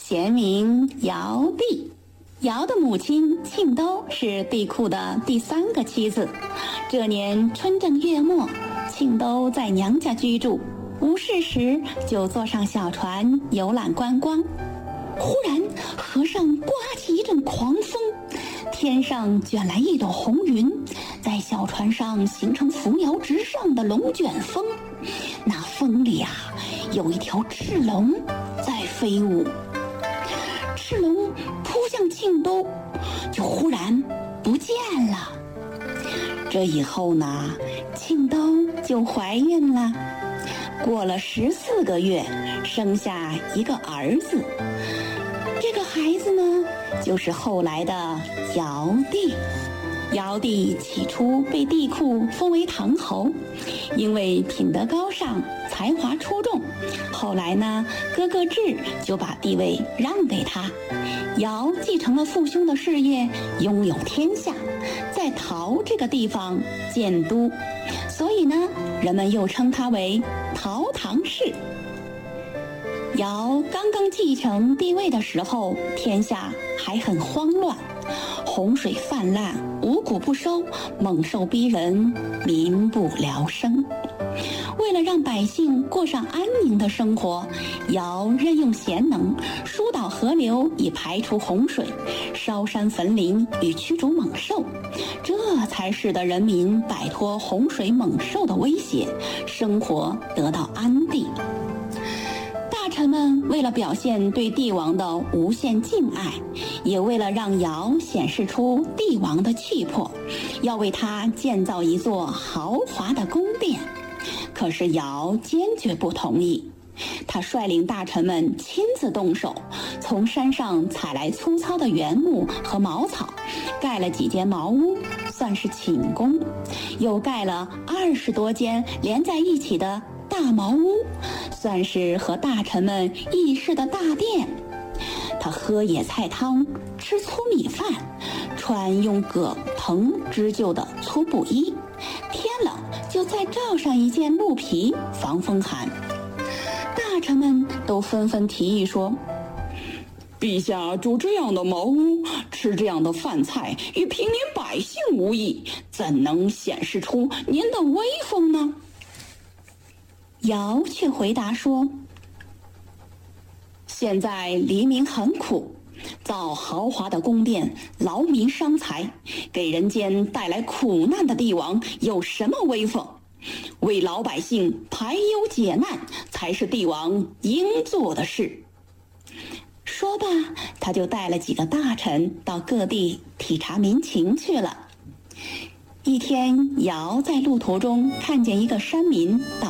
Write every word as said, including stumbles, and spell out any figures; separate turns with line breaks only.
贤名尧帝。尧的母亲庆都是帝喾的第三个妻子。这年春正月末，庆都在娘家居住，无事时就坐上小船游览观光。忽然河上刮起一阵狂风，天上卷来一朵红云，在小船上形成扶摇直上的龙卷风。那风里啊，有一条赤龙在飞舞。赤龙扑向庆都，就忽然不见了。这以后呢，庆都就怀孕了，过了十四个月，生下一个儿子。这个孩子呢，就是后来的尧帝。尧帝起初被帝喾封为唐侯，因为品德高尚，才华出众。后来呢，哥哥智就把地位让给他。尧继承了父兄的事业，拥有天下，在陶这个地方建都，所以呢，人们又称他为陶唐氏。尧刚刚继承帝位的时候，天下还很慌乱，洪水泛滥，五谷不收，猛兽逼人，民不聊生。为了让百姓过上安宁的生活，尧任用贤能，疏导河流以排除洪水，烧山焚林以驱逐猛兽，这才使得人民摆脱洪水猛兽的威胁，生活得到安定。大臣们为了表现对帝王的无限敬爱，也为了让尧显示出帝王的气魄，要为他建造一座豪华的宫殿。可是尧坚决不同意，他率领大臣们亲自动手，从山上采来粗糙的原木和茅草，盖了几间茅屋，算是寝宫，又盖了二十多间连在一起的大茅屋，算是和大臣们议事的大殿。他喝野菜汤，吃粗米饭，穿用葛藤织就的粗布衣，天冷就再罩上一件鹿皮防风寒。大臣们都纷纷提议说，陛下住这样的茅屋，吃这样的饭菜，与平民百姓无异，怎能显示出您的威风呢？尧却回答说，现在黎民很苦，造豪华的宫殿，劳民伤财，给人间带来苦难的帝王有什么威风？为老百姓排忧解难，才是帝王应做的事。说罢，他就带了几个大臣到各地体察民情去了。一天，尧在路途中看见一个山民倒